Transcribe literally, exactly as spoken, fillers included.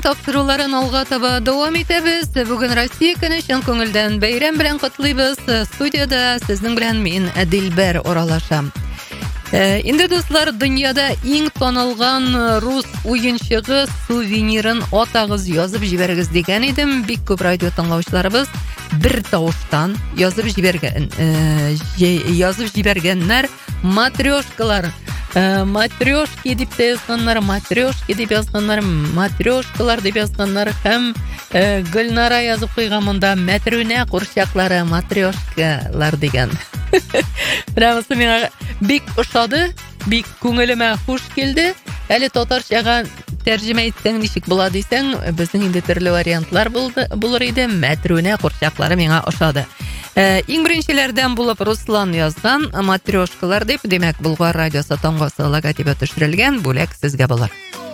тапшыруларын алга таба дәвам итәбез. Бүген Россия көне чын күңелдән бәйрәм белән котлыйбыз. Студияда сезнең белән мин Дилбәр оралашам. Инде дуслар, дөньяда иң танылган рус уенчыгы сувенирын атагыз, язып җибәрегез дигән идем. Бик күп радио тыңлаучыларыбыз бер тавыштан язып җибәргән, язып җибәргәннәр матрешкалар. Матрешки дип язганнар, матрешки дип язганнар, матрешкалар дип язганнар һәм Гөлнара язып куйган монда мәтрүнә курчаклары, матрешкалар дигән. Брамысы миңа бик ошады, бик күңелемә хуш килде. Әле татарчага тәрҗемә итсәң ничек була дисәң, безнең инде төрле вариантлар булды, булыр иде. Мәтрүнә курчаклары миңа ошады. Иң беренчеләрдән булып Руслан язган матрешкалар дип, демәк, Болгар радиосы таңгасы логотипы төшерелгән, бүләк сезгә булыр.